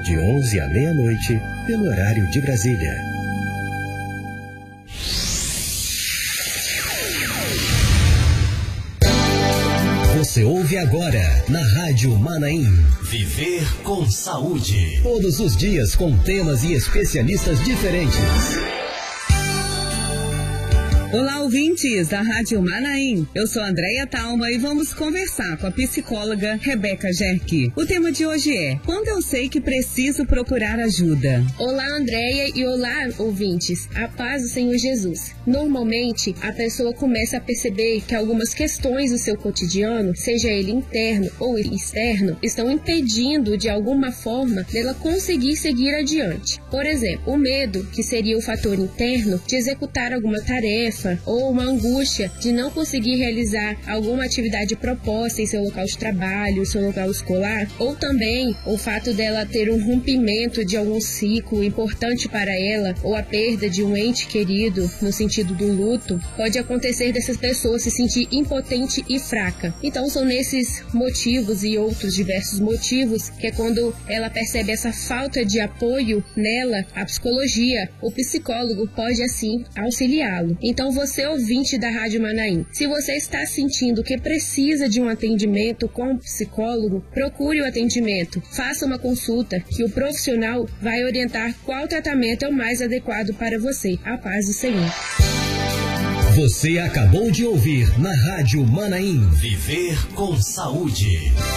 de 11 à meia-noite, pelo horário de Brasília. Você ouve agora, na Rádio Manaim, Viver com Saúde. Todos os dias com temas e especialistas diferentes. Olá, ouvintes da Rádio Manaim. Eu sou Andréia Talma e vamos conversar com a psicóloga Rebeca Jerque. O tema de hoje é: quando eu sei que preciso procurar ajuda? Olá, Andréia, e olá, ouvintes. A paz do Senhor Jesus. Normalmente, a pessoa começa a perceber que algumas questões do seu cotidiano, seja ele interno ou externo, estão impedindo, de alguma forma, dela conseguir seguir adiante. Por exemplo, o medo, que seria o fator interno, de executar alguma tarefa, ou uma angústia de não conseguir realizar alguma atividade proposta em seu local de trabalho, seu local escolar, ou também o fato dela ter um rompimento de algum ciclo importante para ela, ou a perda de um ente querido, no sentido do luto, pode acontecer dessas pessoas se sentir impotente e fraca. Então são nesses motivos e outros diversos motivos que é quando ela percebe essa falta de apoio nela, a psicologia, o psicólogo pode assim auxiliá-lo. Então você, ouvinte da Rádio Manaim, se você está sentindo que precisa de um atendimento com um psicólogo, procure o atendimento, faça uma consulta que o profissional vai orientar qual tratamento é o mais adequado para você. A paz do Senhor. Você acabou de ouvir na Rádio Manaim, Viver com Saúde.